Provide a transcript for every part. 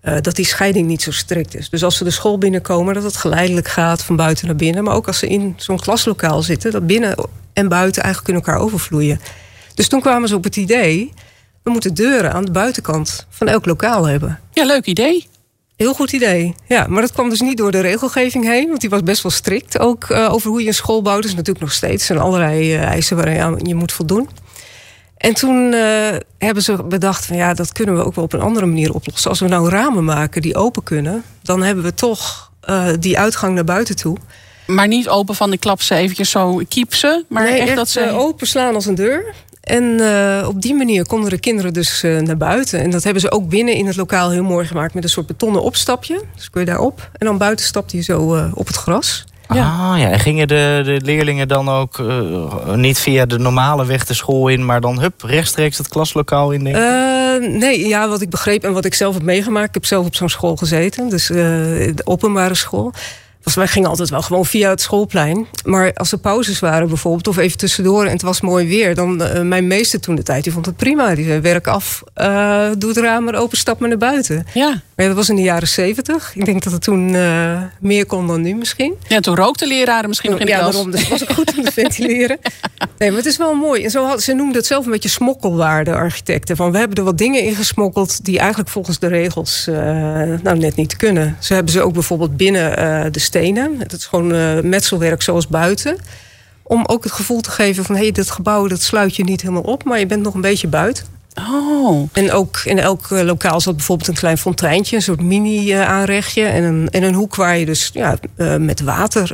dat die scheiding niet zo strikt is. Dus als ze de school binnenkomen, dat het geleidelijk gaat van buiten naar binnen. Maar ook als ze in zo'n klaslokaal zitten, dat binnen en buiten eigenlijk in elkaar overvloeien. Dus toen kwamen ze op het idee, we moeten deuren aan de buitenkant van elk lokaal hebben. Ja, leuk idee. Heel goed idee. Ja, maar dat kwam dus niet door de regelgeving heen, want die was best wel strikt. Ook over hoe je een school bouwt. Dus natuurlijk nog steeds zijn allerlei eisen waar je moet voldoen. En toen hebben ze bedacht van ja, dat kunnen we ook wel op een andere manier oplossen. Als we nou ramen maken die open kunnen, dan hebben we toch die uitgang naar buiten toe. Maar niet open van de klap ze eventjes zo kiepsen, maar nee, echt dat ze open slaan als een deur. En op die manier konden de kinderen dus naar buiten. En dat hebben ze ook binnen in het lokaal heel mooi gemaakt met een soort betonnen opstapje. Dus kun je daarop. En dan buiten stapte je zo op het gras. Ja. Ah, ja. En gingen de leerlingen dan ook niet via de normale weg de school in, maar dan rechtstreeks het klaslokaal in? Nee, ja, wat ik begreep en wat ik zelf heb meegemaakt. Ik heb zelf op zo'n school gezeten, dus de openbare school. Wij gingen altijd wel gewoon via het schoolplein. Maar als er pauzes waren bijvoorbeeld, of even tussendoor en het was mooi weer, dan mijn meester toen de tijd, die vond het prima. Die zei, werk af, doe het raam maar open, stap maar naar buiten. Ja. Maar ja, dat was in de jaren 70. Ik denk dat het toen meer kon dan nu misschien. Ja, toen rookten leraren misschien nog in de klas. Ja, daarom. Dus het was ook goed om te ventileren. Nee, maar het is wel mooi. En ze noemden het zelf een beetje smokkelwaarde, architecten. Van, we hebben er wat dingen in gesmokkeld die eigenlijk volgens de regels net niet kunnen. Zo hebben ze ook bijvoorbeeld binnen de stenen. Het is gewoon metselwerk zoals buiten. Om ook het gevoel te geven van, dit gebouw dat sluit je niet helemaal op, maar je bent nog een beetje buiten. Oh. En ook in elk lokaal zat bijvoorbeeld een klein fonteintje, een soort mini-aanrechtje. En een hoek waar je dus met water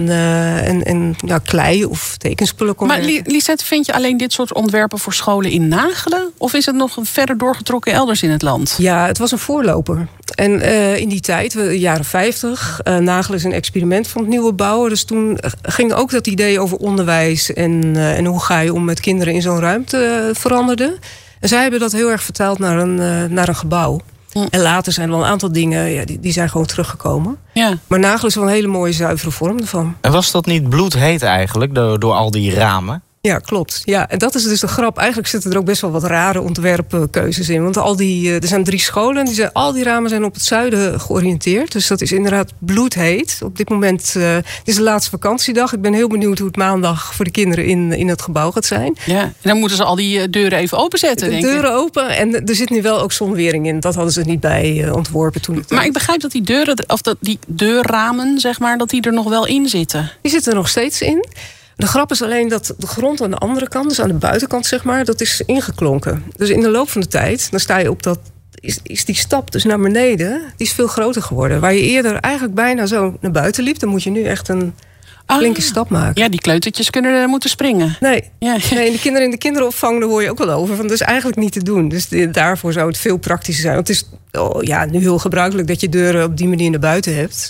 en klei of tekenspullen kon werken. Maar Lisette, vind je alleen dit soort ontwerpen voor scholen in Nagelen? Of is het nog verder doorgetrokken elders in het land? Ja, het was een voorloper. En in die tijd, de jaren 50, Nagelen is een experiment van het nieuwe bouwen. Dus toen ging ook dat idee over onderwijs en hoe ga je om met kinderen in zo'n ruimte veranderde. En zij hebben dat heel erg vertaald naar een gebouw. Ja. En later zijn er wel een aantal dingen, die zijn gewoon teruggekomen. Ja. Maar Nagelen is wel een hele mooie, zuivere vorm ervan. En was dat niet bloedheet eigenlijk, door al die ramen? Ja, klopt. Ja, en dat is dus de grap. Eigenlijk zitten er ook best wel wat rare ontwerpkeuzes in. Want er zijn 3 scholen. Al die ramen zijn op het zuiden georiënteerd. Dus dat is inderdaad bloedheet. Op dit moment, het is de laatste vakantiedag. Ik ben heel benieuwd hoe het maandag voor de kinderen in het gebouw gaat zijn. Ja, en dan moeten ze al die deuren even openzetten, denk ik. De deuren open en er zit nu wel ook zonwering in. Dat hadden ze niet bij ontworpen toen. Maar ik begrijp dat die deuren, of dat die deurramen, zeg maar, dat die er nog wel in zitten. Die zitten er nog steeds in. De grap is alleen dat de grond aan de andere kant, dus aan de buitenkant zeg maar, dat is ingeklonken. Dus in de loop van de tijd, dan sta je op dat, is die stap dus naar beneden, die is veel groter geworden. Waar je eerder eigenlijk bijna zo naar buiten liep, dan moet je nu echt een flinke stap maken. Ja, die kleutertjes moeten springen. Nee, de kinderen in de kinderopvang, daar hoor je ook wel over. Van, dat is eigenlijk niet te doen. Dus daarvoor zou het veel praktischer zijn. Want het is nu heel gebruikelijk dat je deuren op die manier naar buiten hebt.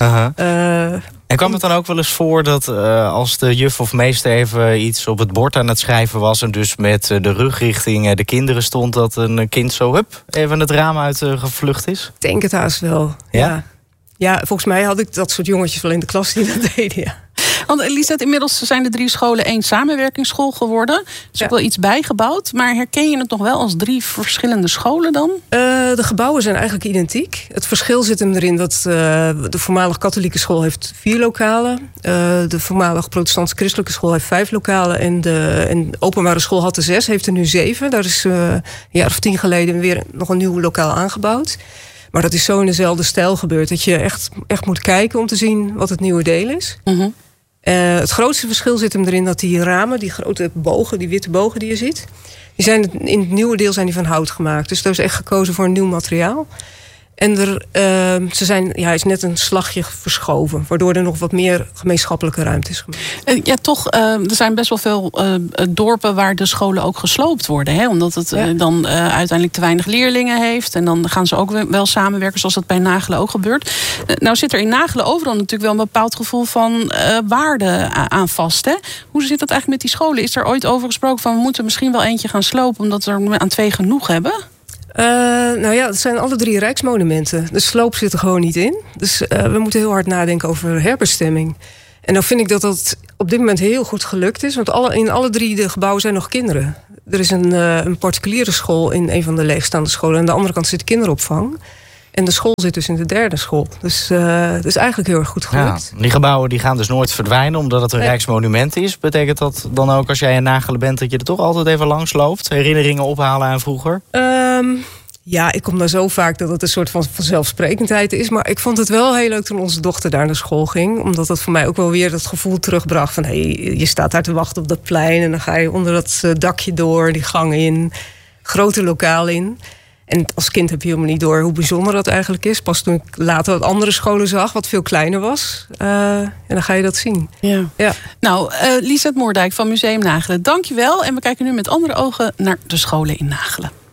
En kwam het dan ook wel eens voor dat als de juf of meester even iets op het bord aan het schrijven was en dus met de rug richting de kinderen stond, dat een kind zo even het raam uit gevlucht is? Ik denk het haast wel, ja. Volgens mij had ik dat soort jongetjes wel in de klas die dat deden, ja. Want Lisette, inmiddels zijn de 3 scholen 1 samenwerkingsschool geworden. Er is ook wel iets bijgebouwd. Maar herken je het nog wel als 3 verschillende scholen dan? De gebouwen zijn eigenlijk identiek. Het verschil zit hem erin dat de voormalig katholieke school heeft 4 lokalen. De voormalig protestants-christelijke school heeft 5 lokalen. En de openbare school had er 6, heeft er nu 7. Daar is een jaar of 10 geleden weer nog een nieuw lokaal aangebouwd. Maar dat is zo in dezelfde stijl gebeurd dat je echt moet kijken om te zien wat het nieuwe deel is. Mm-hmm. Het grootste verschil zit hem erin dat die ramen, die grote bogen, die witte bogen die je ziet, die zijn in het nieuwe deel zijn die van hout gemaakt. Dus er is echt gekozen voor een nieuw materiaal. En hij is net een slagje verschoven, waardoor er nog wat meer gemeenschappelijke ruimte is gemaakt. Ja, toch, er zijn best wel veel dorpen waar de scholen ook gesloopt worden. Hè? Omdat het dan uiteindelijk te weinig leerlingen heeft. En dan gaan ze ook wel samenwerken, zoals dat bij Nagelen ook gebeurt. Nou zit er in Nagelen overal natuurlijk wel een bepaald gevoel van waarde aan vast. Hè? Hoe zit dat eigenlijk met die scholen? Is er ooit over gesproken van we moeten misschien wel eentje gaan slopen, omdat we er aan 2 genoeg hebben? Het zijn alle 3 rijksmonumenten. De sloop zit er gewoon niet in. Dus we moeten heel hard nadenken over herbestemming. En dan vind ik dat dat op dit moment heel goed gelukt is. Want in alle 3 de gebouwen zijn nog kinderen. Er is een particuliere school in een van de leegstaande scholen. Aan de andere kant zit kinderopvang. En de school zit dus in de 3e school. Dus het is eigenlijk heel erg goed gelukt. Ja, die gebouwen die gaan dus nooit verdwijnen omdat het een rijksmonument is. Betekent dat dan ook als jij in Nagelen bent dat je er toch altijd even langs loopt? Herinneringen ophalen aan vroeger? Ja, ik kom daar zo vaak dat het een soort van vanzelfsprekendheid is. Maar ik vond het wel heel leuk toen onze dochter daar naar school ging. Omdat dat voor mij ook wel weer dat gevoel terugbracht van... je staat daar te wachten op dat plein en dan ga je onder dat dakje door, die gang in, grote lokaal in. En als kind heb je helemaal niet door hoe bijzonder dat eigenlijk is. Pas toen ik later wat andere scholen zag, wat veel kleiner was. En dan ga je dat zien. Ja. Nou, Liesbeth Moerdijk van Museum Nagelen, dank je wel. En we kijken nu met andere ogen naar de scholen in Nagelen.